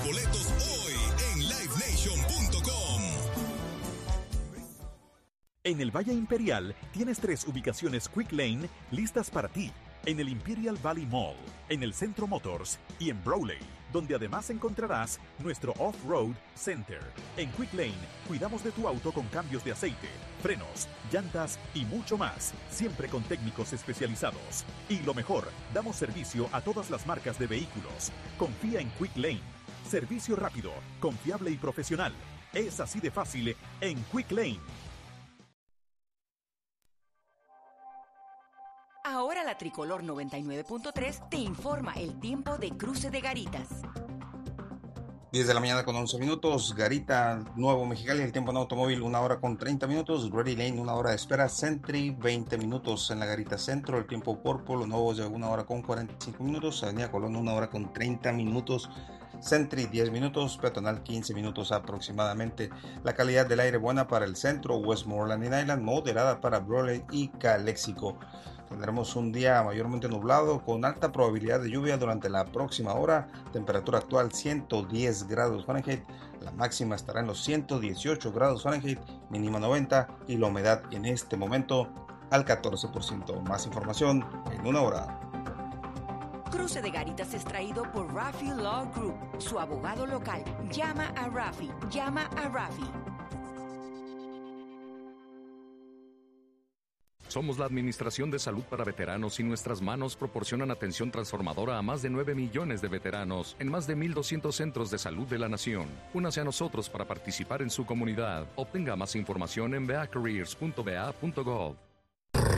boletos hoy en livenation.com. En el Valle Imperial tienes 3 ubicaciones Quick Lane listas para ti. En el Imperial Valley Mall, en el Centro Motors y en Brawley, donde además encontrarás nuestro Off-Road Center. En Quick Lane cuidamos de tu auto con cambios de aceite, frenos, llantas y mucho más, siempre con técnicos especializados. Y lo mejor, damos servicio a todas las marcas de vehículos. Confía en Quick Lane. Servicio rápido, confiable y profesional. Es así de fácil en Quick Lane. Ahora la Tricolor 99.3 te informa el tiempo de Cruce de Garitas. 10 de la mañana con 11 minutos, Garita, Nuevo Mexicali, el tiempo en automóvil 1 hora con 30 minutos, Ready Lane 1 hora de espera, Sentry 20 minutos en la Garita Centro, el tiempo Purple, Nuevos de 1 hora con 45 minutos, Avenida Colón 1 hora con 30 minutos, Sentry 10 minutos, Peatonal 15 minutos aproximadamente. La calidad del aire buena para el centro, Westmoreland y Island, moderada para Brawley y Calexico. Tendremos un día mayormente nublado con alta probabilidad de lluvia durante la próxima hora. Temperatura actual 110 grados Fahrenheit. La máxima estará en los 118 grados Fahrenheit, mínima 90 y la humedad en este momento al 14%. Más información en 1 hora. Cruce de Garitas es traído por Rafi Law Group, su abogado local. Llama a Rafi. Somos la Administración de Salud para Veteranos y nuestras manos proporcionan atención transformadora a más de 9 millones de veteranos en más de 1,200 centros de salud de la nación. Únase a nosotros para participar en su comunidad. Obtenga más información en beacareers.ba.gov.